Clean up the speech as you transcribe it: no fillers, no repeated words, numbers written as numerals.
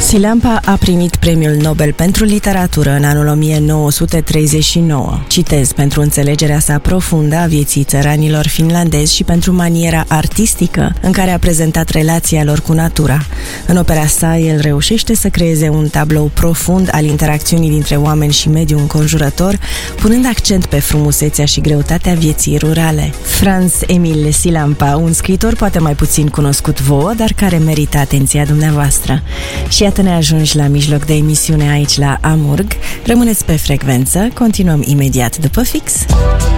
Silampa a primit Premiul Nobel pentru literatură în anul 1939. Citez, pentru înțelegerea sa profundă a vieții țăranilor finlandezi și pentru maniera artistică în care a prezentat relația lor cu natura. În opera sa, el reușește să creeze un tablou profund al interacțiunii dintre oameni și mediul înconjurător, punând accent pe frumusețea și greutatea vieții rurale. Franz Emil Silampa, un scriitor poate mai puțin cunoscut vouă, dar care merită atenția dumneavoastră. Și iată, ne ajungi la mijloc de emisiune aici la Amurg. Rămâneți pe frecvență, continuăm imediat după fix.